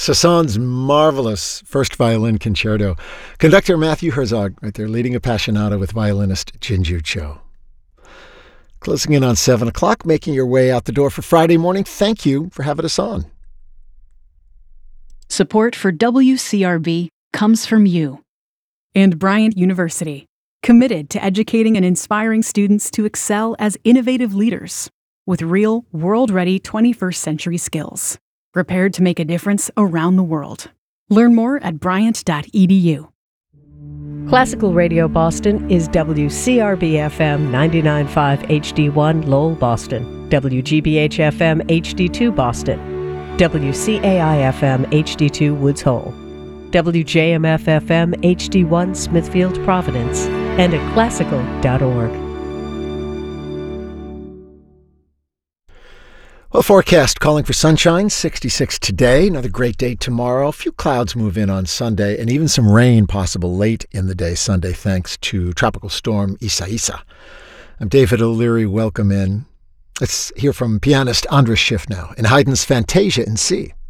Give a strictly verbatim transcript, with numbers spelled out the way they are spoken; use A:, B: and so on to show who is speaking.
A: Sasson's marvelous first violin concerto. Conductor Matthew Herzog right there leading Appassionata with violinist Jinju Cho. Closing in on seven o'clock, making your way out the door for Friday morning. Thank you for having us on.
B: Support for W C R B comes from you. And Bryant University, committed to educating and inspiring students to excel as innovative leaders with real, world-ready twenty-first century skills, prepared to make a difference around the world. Learn more at bryant dot e d u.
C: Classical Radio Boston is W C R B F M ninety-nine point five H D one Lowell, Boston, W G B H F M H D two Boston, W C A I F M H D two Woods Hole, W J M F F M H D one Smithfield, Providence, and at classical dot org.
A: Well, forecast calling for sunshine, sixty-six today. Another great day tomorrow. A few clouds move in on Sunday, and even some rain possible late in the day Sunday, thanks to tropical storm Isaias. I'm David O'Leary. Welcome in. Let's hear from pianist Andras Schiff now in Haydn's Fantasia in C.